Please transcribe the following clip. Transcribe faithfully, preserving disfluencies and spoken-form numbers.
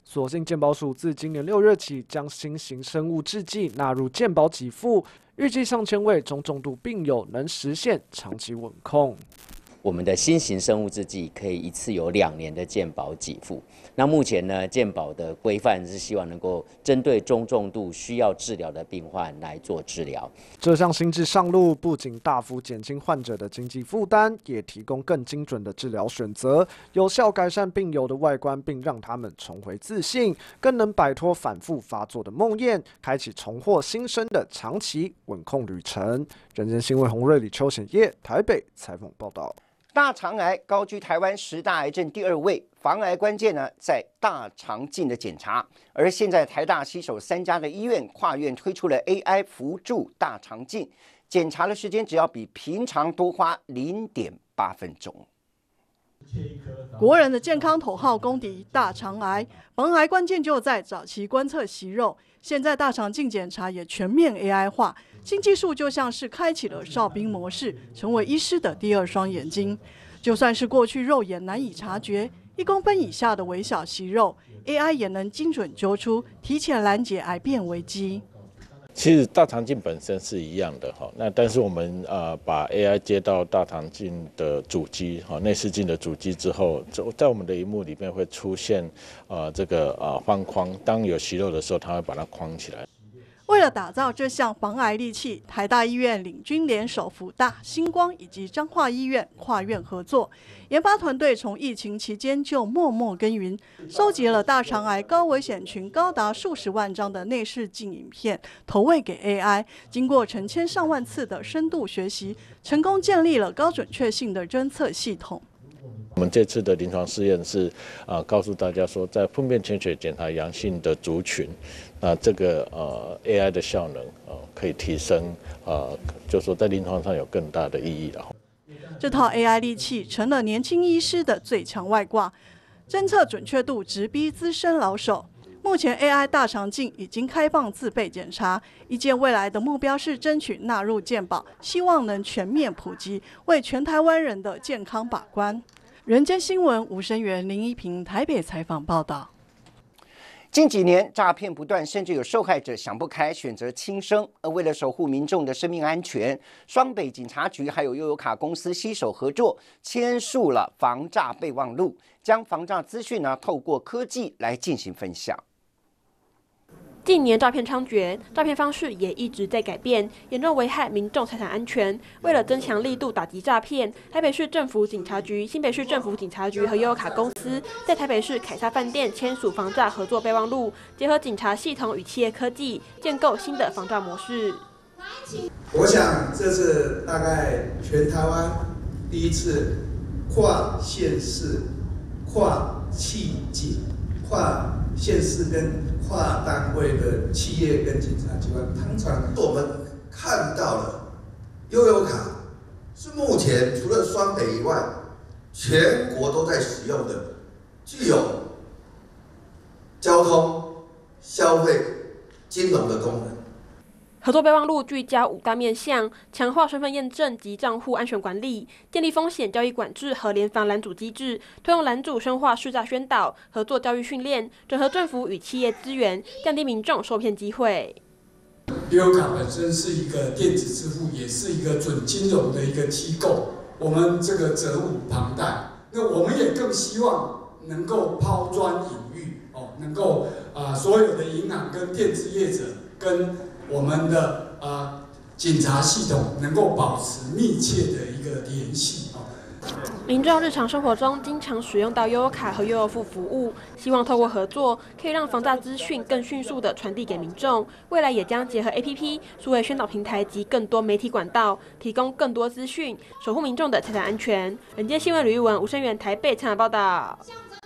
所幸健保署自今年六月起将新型生物制剂纳入健保给付，预计上千位中重度病友能实现长期稳控。 我们的新型生物制剂可以一次有两年的健保给付。那目前呢，健保的规范是希望能够针对中重度需要治疗的病患来做治疗。 这项新制上路，不仅大幅减轻患者的经济负担，也提供更精准的治疗选择，有效改善病友的外观，并让他们重回自信，更能摆脱反复发作的梦魇，开启重获新生的长期稳控旅程。人间新闻洪瑞、李秋显业台北采访报道。 大肠癌高居台湾十大癌症第二位，防癌关键呢在大肠镜的检查。而现在台大携手三家的医院跨院推出了 A I 辅助大肠镜，检查的时间只要比平常多花 零点八分钟。 国人的健康头号公敌大肠癌，防癌关键就在早期观测息肉。现在大肠镜检查也全面 A I 化，新技术就像是开启了哨兵模式，成为医师的第二双眼睛。就算是过去肉眼难以察觉，一公分以下的微小息肉 ，A I 也能精准揪出，提前拦截癌变危机。 其实大肠镜本身是一样的哈，那但是我们呃把 A I 接到大肠镜的主机哈，内视镜的主机之后，在我们的萤幕里面会出现呃这个呃方框，当有息肉的时候，它会把它框起来。 为了打造这项防癌利器，台大医院领军联手辅大、星光以及彰化医院跨院合作，研发团队从疫情期间就默默耕耘，收集了大肠癌高危险群高达数十万张的内视镜影片，投喂给 A I， 经过成千上万次的深度学习，成功建立了高准确性的侦测系统。 我们这次的临床试验是啊、呃，告诉大家说，在粪便潜血检查阳性的族群，那、呃、这个呃 A I 的效能呃可以提升，呃，就是说在临床上有更大的意义了。 这套 A I 利器成了年轻医师的最强外挂，侦测准确度直逼资深老手。目前 A I 大肠镜已经开放自备检查，医健未来的目标是争取纳入健保，希望能全面普及，为全台湾人的健康把关。人间新闻吴声源、林一平台北采访报道。 近几年诈骗不断，甚至有受害者想不开选择轻生。而为了守护民众的生命安全，双北警察局还有悠游卡公司携手合作，签署了防诈备忘录，将防诈资讯呢透过科技来进行分享。 近年诈骗猖獗，诈骗方式也一直在改变，严重危害民众财产安全。为了增强力度打击诈骗，台北市政府警察局、新北市政府警察局和悠游卡公司在台北市凯撒饭店签署防诈合作备忘录，结合警察系统与企业科技，建构新的防诈模式。 我想这是大概全台湾第一次跨县市、跨企警、跨县市跟跨单位的企业跟警察机关，通常我们看到了悠游卡是目前除了双北以外，全国都在使用的，具有交通、消费、金融的功能。 合作备忘录聚焦五大面向，强化身份验证及账户安全管理，建立风险交易管制和联防拦阻机制，推动拦阻深化识诈宣导，合作教育训练，整合政府与企业资源，降低民众受骗机会。 悠游卡本身是一个电子支付，也是一个准金融的一个机构，我们这个责无旁贷。那我们也更希望能够抛砖引玉，哦，能够啊、呃、所有的银行跟电子业者跟我们的呃警察系统能够保持密切的一个联系哦。 民众日常生活中经常使用到悠游卡和悠游付服务，希望透过合作，可以让防诈资讯更迅速地传递给民众。未来也将结合 A P P、数位宣导平台及更多媒体管道，提供更多资讯，守护民众的财产安全。人间新闻吕玉文、吴声源台北采访报道。